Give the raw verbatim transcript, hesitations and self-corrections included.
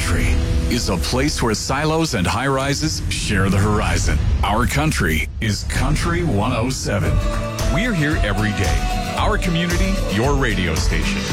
country is a place where silos and high-rises share the horizon. Our country is Country one oh seven. We're here every day. Our community, your radio station.